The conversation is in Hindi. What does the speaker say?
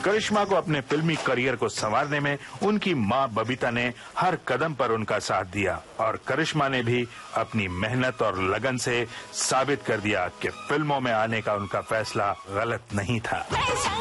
करिश्मा को अपने फिल्मी करियर को संवारने में उनकी मां बबीता ने हर कदम पर उनका साथ दिया और करिश्मा ने भी अपनी मेहनत और लगन से साबित कर दिया कि फिल्मों में आने का उनका फैसला गलत नहीं था।